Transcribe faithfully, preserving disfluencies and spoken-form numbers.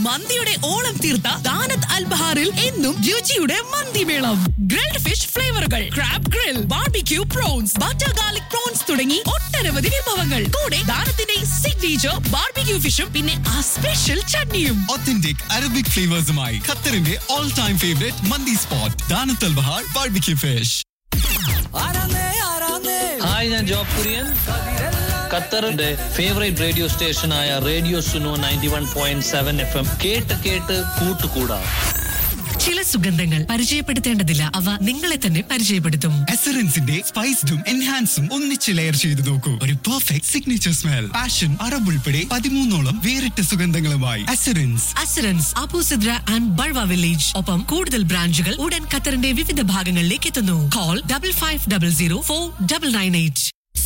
മന്തിയുടെ ഓളം തീർത്ത ദാനത്ത് അൽബഹാറിൽ എന്നും രുചിയുടെ മന്തിമേളം. Grilled fish ഫ്ലേവറുകൾ, crab grill, barbecue prawns, butter garlic prawns തുടങ്ങി ഒട്ടനവധി വിഭവങ്ങൾ. കൂടെ ദാനത്തിന്റെ സിഗ്നേച്ചർ ബാർബിക്യൂ ഫിഷും പിന്നെ ആ സ്പെഷ്യൽ ചട്നിയും. Authentic Arabic flavors-മായി ഖത്തറിന്റെ all time favorite മന്തി സ്പോട്ട് ദാനത്ത് അൽ ബഹാർ ബാർബിക്യൂ ഫിഷ്. ഹായ്, ഞാൻ ജോബ് കുര്യൻ. ഖത്തറിന്റെ favourite radio സ്റ്റേഷനായ radio Suno ninety one point seven F M കേട്ട് കേട്ട് കൂട്ടുകൂടാ. ചില സുഗന്ധങ്ങൾ പരിചയപ്പെടുത്തേണ്ടതില്ല, അവ നിങ്ങളെ തന്നെ പരിചയപ്പെടുത്തും. എസറൻസിന്റെ സ്പൈസ്ഡും എൻഹാൻസും ഒന്നിച്ച് ലെയർ ചെയ്ത് നോക്കൂ. ഒരു perfect signature smell. Passion, Arab ഉൾപ്പെടെ പതിമൂന്നോളം വേറിട്ട സുഗന്ധങ്ങളുമായി എസറൻസ്. Assurance Abu Sidra and ബൾവ village. ഒപ്പം കൂടുതൽ ബ്രാഞ്ചുകൾ ഉടൻ ഖത്തറിന്റെ വിവിധ ഭാഗങ്ങളിലേക്ക് എത്തുന്നു. Call double five double zero four double nine eight.